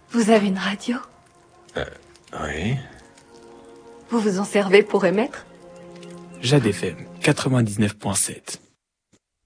Vous avez une radio? Oui. Vous vous en servez pour émettre? Jade FM 99.7.